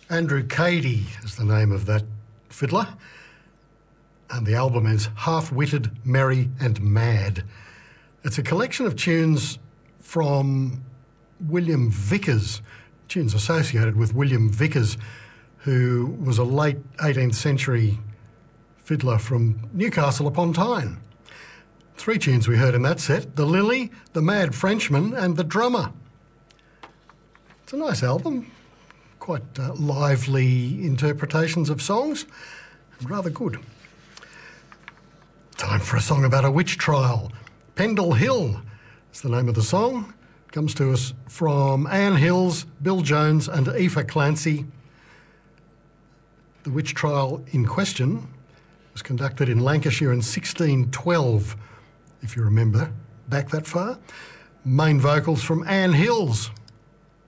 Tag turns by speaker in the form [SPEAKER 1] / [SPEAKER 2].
[SPEAKER 1] Andrew Cady is the name of that fiddler, and the album is Half-Witted, Merry and Mad. It's a collection of tunes from William Vickers, tunes associated with William Vickers, who was a late 18th century fiddler from Newcastle upon Tyne. 3 tunes we heard in that set: The Lily, The Mad Frenchman and The Drummer. It's a nice album, quite lively interpretations of songs, and rather good. Time for a song about a witch trial. Pendle Hill is the name of the song. It comes to us from Anne Hills, Bill Jones and Aoife Clancy. The witch trial in question was conducted in Lancashire in 1612, if you remember back that far. Main vocals from Anne Hills.